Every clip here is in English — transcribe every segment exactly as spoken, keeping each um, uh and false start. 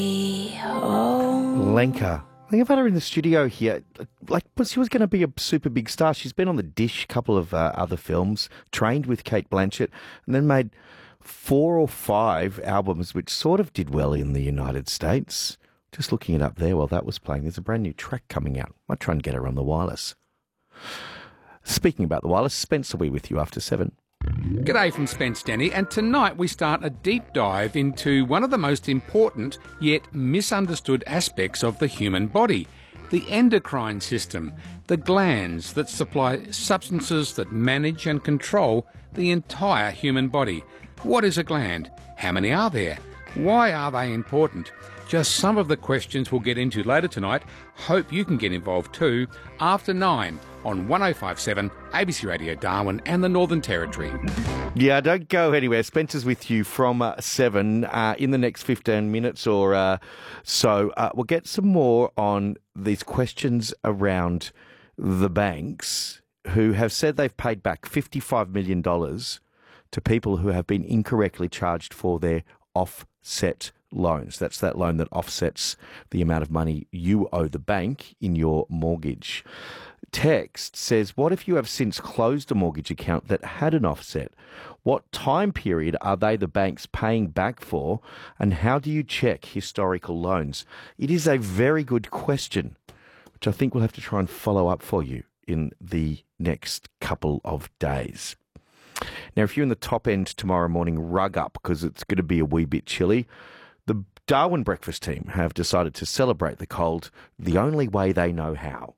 Lenka. I think I've had her in the studio here. Like, she was going to be a super big star. She's been on The Dish, a couple of uh, other films, trained with Kate Blanchett, and then made four or five albums which sort of did well in the United States. Just looking it up there while that was playing, there's a brand new track coming out. Might try and get her on the wireless. Speaking about the wireless, Spence will be with you after seven. G'day from Spence Denny, and tonight we start a deep dive into one of the most important yet misunderstood aspects of the human body, the endocrine system, the glands that supply substances that manage and control the entire human body. What is a gland? How many are there? Why are they important? Just some of the questions we'll get into later tonight. Hope you can get involved too, after nine on one oh five point seven A B C Radio Darwin and the Northern Territory. Yeah, don't go anywhere. Spencer's with you from uh, seven uh, in the next fifteen minutes or uh, so. Uh, we'll get some more on these questions around the banks who have said they've paid back fifty-five million dollars to people who have been incorrectly charged for their offset loans. That's that loan that offsets the amount of money you owe the bank in your mortgage. Text says, what if you have since closed a mortgage account that had an offset? What time period are they, the banks, paying back for? And how do you check historical loans? It is a very good question, which I think we'll have to try and follow up for you in the next couple of days. Now, if you're in the top end tomorrow morning, rug up because it's going to be a wee bit chilly. The Darwin breakfast team have decided to celebrate the cold the only way they know how.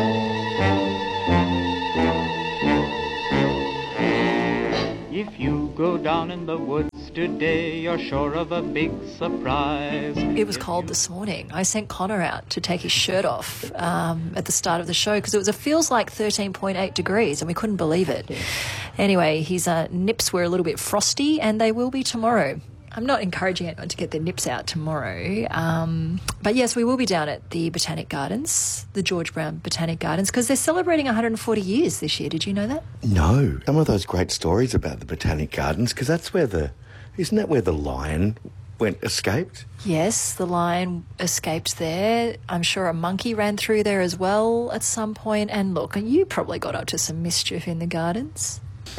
If you go down in the woods today, you're sure of a big surprise. It was cold this morning. I sent Connor out to take his shirt off um, at the start of the show because it was, it feels like thirteen point eight degrees and we couldn't believe it. Anyway, his uh, nips were a little bit frosty and they will be tomorrow. I'm not encouraging anyone to get their nips out tomorrow. Um, but yes, we will be down at the Botanic Gardens, the George Brown Botanic Gardens, because they're celebrating one hundred forty years this year. Did you know that? No. Some of those great stories about the Botanic Gardens, because that's where the, isn't that where the lion went, escaped? Yes, the lion escaped there. I'm sure a monkey ran through there as well at some point. And look, you probably got up to some mischief in the gardens.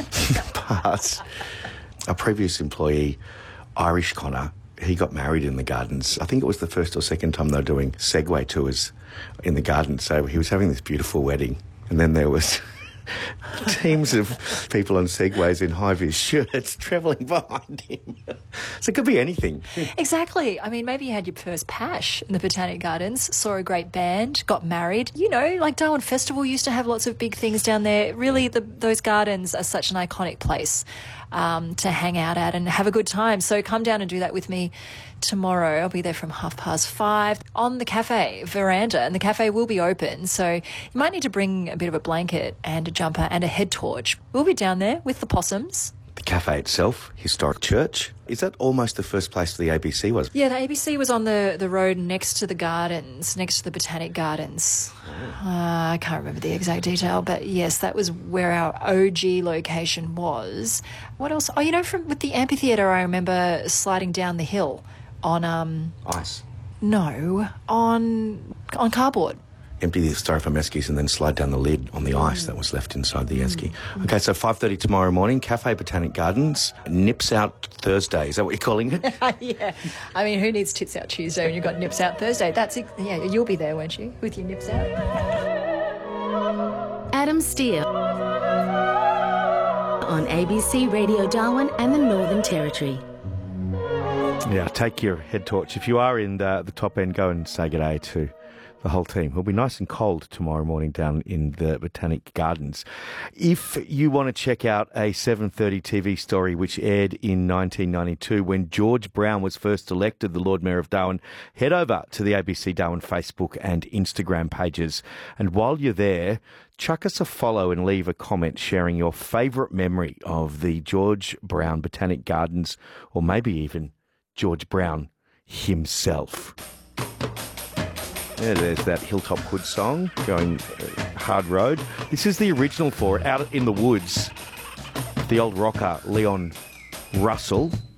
But a previous employee, Irish Connor, he got married in the gardens. I think it was the first or second time they were doing Segway tours in the gardens. So he was having this beautiful wedding. And then there was teams of people on Segways in high-vis shirts travelling behind him. So it could be anything. Exactly. I mean, maybe you had your first pash in the Botanic Gardens, saw a great band, got married. You know, like Darwin Festival used to have lots of big things down there. Really, the, those gardens are such an iconic place um, to hang out at and have a good time. So come down and do that with me tomorrow. I'll be there from half past five on the cafe veranda, and the cafe will be open. So you might need to bring a bit of a blanket and a jumper and a head torch. We'll be down there with the possums. The cafe itself, historic church. Is that almost the first place the A B C was? Yeah, the A B C was on the, the road next to the gardens, next to the Botanic Gardens. Uh, I can't remember the exact detail, but yes, that was where our O G location was. What else? Oh, you know, from with the amphitheatre, I remember sliding down the hill on... um Ice? No, on on cardboard. Empty the styrofoam eskies and then slide down the lid on the mm. ice that was left inside the esky. Mm. Okay, so five thirty tomorrow morning, Cafe Botanic Gardens, Nips Out Thursday. Is that what you're calling it? Yeah. I mean, who needs Tits Out Tuesday when you've got Nips Out Thursday? That's it. Yeah, you'll be there, won't you, with your nips out? Adam Steele on A B C Radio Darwin and the Northern Territory. Yeah, take your head torch. If you are in the, the top end, go and say g'day to the whole team. It'll be nice and cold tomorrow morning down in the Botanic Gardens. If you want to check out a seven thirty T V story which aired in nineteen ninety-two when George Brown was first elected the Lord Mayor of Darwin, head over to the A B C Darwin Facebook and Instagram pages. And while you're there, chuck us a follow and leave a comment sharing your favourite memory of the George Brown Botanic Gardens, or maybe even George Brown himself. Yeah, there's that Hilltop Hood song going uh, Hard Road. This is the original for it, Out in the Woods. The old rocker Leon Russell